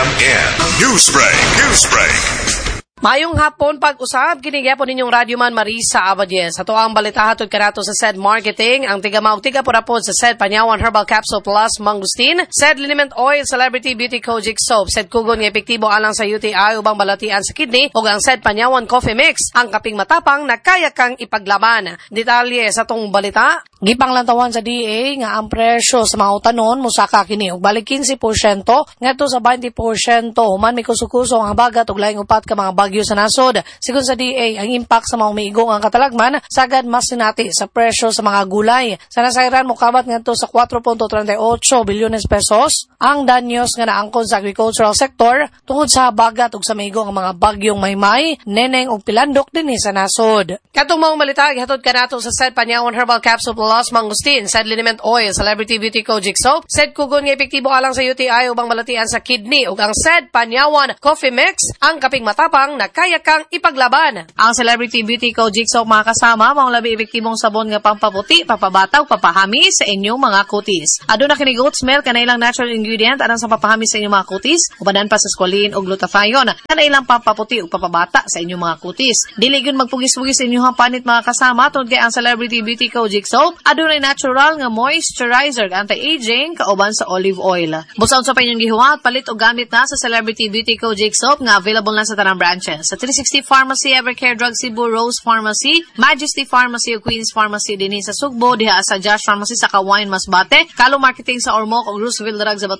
TMN Newsbreak. Mayong hapon pag-usab, kinigyapo ninyong Radyo Man Marisa Abadies. Ato ang balita hatod kanato sa SED Marketing, ang tiga purapod sa SED Panyawan Herbal Capsule Plus Mangustin, SED Liniment Oil Celebrity Beauty Kojic Soap, SED Kugon nga epektibo alang sa UTI ubang balatian sa kidney, ug ang SED Panyawan Coffee Mix, ang kaping matapang na kaya kang ipaglaban. Detalye sa tong balita, gipanglantawan sa DA nga ang presyo sa mga utanon musaka kini og balik 15% ngadto sa 20% human may kusukuso ang habagat ug laing upat ka mga bagyo sa nasod. Sigon sa DA, ang impact sa mga umiigong ang katalagman sagad mas sinati sa presyo sa mga gulay. Sa nasayran mokabat ngadto sa 4.38 bilyones pesos ang danyos nga naangkon sa agricultural sector tungod sa habagat ug sa miigong ang mga bagyong Maymay, Neneng ug Pilandok dinhi sa nasod. Katong mga balita gihatod kanato sa SED Panyawan Herbal Capsule Plus Mangustin, SED Liniment Oil Celebrity Beauty Kojic Soap, SED Kugon nga epektibo alang sa UTI ubang balatian sa kidney ug ang SED Panyawan Coffee Mix, ang kaping matapang na kaya kang ipaglaban. Ang Celebrity Beauty Kojic Soap mga kasama, mga labi epektibong sabon nga pampaputi, papabata ug papahami sa inyong mga kutis. Aduna kini goat smell kanailang natural ingredient alang sa papahami sa inyong mga kutis, ubanan pa sa squalene ug glutathione kanailang pampaputi ug papabata sa inyong mga kutis. Dili gyud magpugis-pugis sa inyong panit mga kasama tungod kay ang Celebrity Beauty Kojic Soap adunay natural nga moisturizer, anti-aging kauban sa olive oil. Busa sa inyong gihuwat, palit og gamit na sa Celebrity Beauty Kojic Soap nga available na sa tanang branches. Sa 360 Pharmacy, Evercare Drug Cebu, Rose Pharmacy, Majesty Pharmacy ug Queen's Pharmacy dinhi sa Sugbo, diha sa Josh Pharmacy sa Kawayan Masbate, Kalo Marketing sa Ormoc ug Roosevelt Drug sa